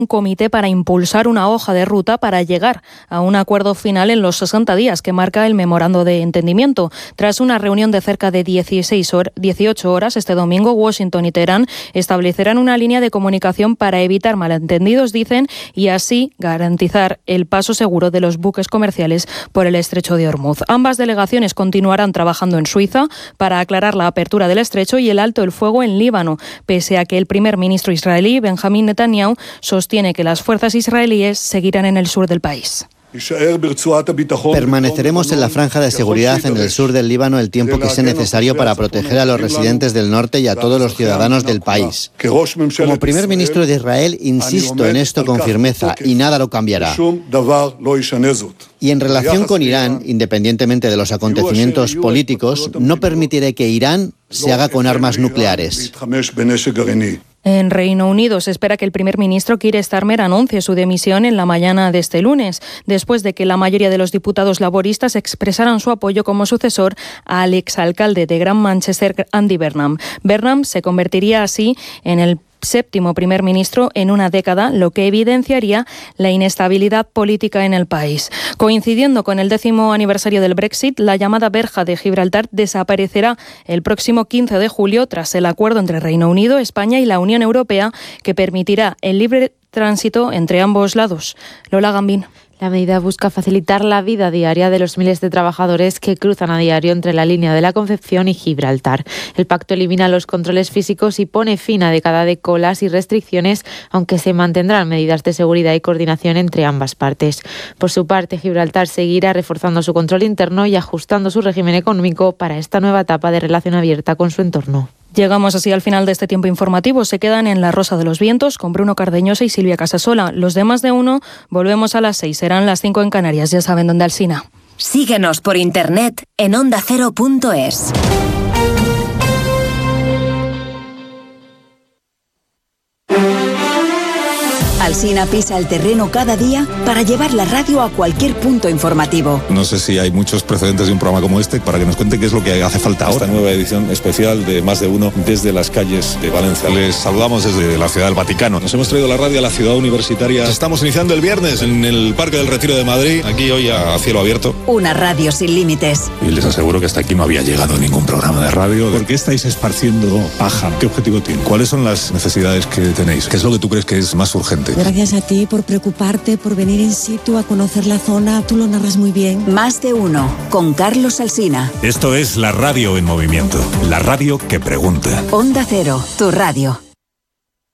un comité para impulsar una hoja de ruta para llegar a un acuerdo final en los 60 días que marca el memorando de entendimiento. Tras una reunión de cerca de 18 horas este domingo, Washington y Teherán establecerán una línea de comunicación para evitar malentendidos, dicen, y así garantizar el paso seguro de los buques comerciales por el estrecho de Hormuz. Ambas delegaciones continuarán trabajando en Suiza para aclarar la apertura del estrecho y el alto el fuego en Líbano, pese a que el primer ministro israelí, Benjamín Netanyahu, sostiene que las fuerzas israelíes seguirán en el sur del país. Permaneceremos en la franja de seguridad en el sur del Líbano el tiempo que sea necesario para proteger a los residentes del norte y a todos los ciudadanos del país. Como primer ministro de Israel, insisto en esto con firmeza y nada lo cambiará. Y en relación con Irán, independientemente de los acontecimientos políticos, no permitiré que Irán se haga con armas nucleares. En Reino Unido se espera que el primer ministro Keir Starmer anuncie su dimisión en la mañana de este lunes, después de que la mayoría de los diputados laboristas expresaran su apoyo como sucesor al exalcalde de Gran Manchester, Andy Burnham. Burnham se convertiría así en el séptimo primer ministro en una década, lo que evidenciaría la inestabilidad política en el país. Coincidiendo con el 10º aniversario del Brexit, la llamada verja de Gibraltar desaparecerá el próximo 15 de julio tras el acuerdo entre Reino Unido, España y la Unión Europea que permitirá el libre tránsito entre ambos lados. Lola Gambín. La medida busca facilitar la vida diaria de los miles de trabajadores que cruzan a diario entre la línea de la Concepción y Gibraltar. El pacto elimina los controles físicos y pone fin a década de colas y restricciones, aunque se mantendrán medidas de seguridad y coordinación entre ambas partes. Por su parte, Gibraltar seguirá reforzando su control interno y ajustando su régimen económico para esta nueva etapa de relación abierta con su entorno. Llegamos así al final de este tiempo informativo. Se quedan en La Rosa de los Vientos con Bruno Cardeñosa y Silvia Casasola. Los demás de uno volvemos a las 6. Serán las 5 en Canarias. Ya saben dónde, Alsina. Síguenos por internet en ondacero.es. Alsina pisa el terreno cada día para llevar la radio a cualquier punto informativo. No sé si hay muchos precedentes de un programa como este para que nos cuente qué es lo que hace falta ahora. Esta nueva edición especial de Más de Uno desde las calles de Valencia. Les saludamos desde la Ciudad del Vaticano. Nos hemos traído la radio a la ciudad universitaria. Estamos iniciando el viernes en el Parque del Retiro de Madrid, aquí hoy a cielo abierto. Una radio sin límites. Y les aseguro que hasta aquí no había llegado ningún programa de radio. ¿Por qué estáis esparciendo paja? ¿Qué objetivo tiene? ¿Cuáles son las necesidades que tenéis? ¿Qué es lo que tú crees que es más urgente? Gracias a ti por preocuparte, por venir in situ a conocer la zona. Tú lo narras muy bien. Más de Uno, con Carlos Alsina. Esto es la radio en movimiento. La radio que pregunta. Onda Cero, tu radio.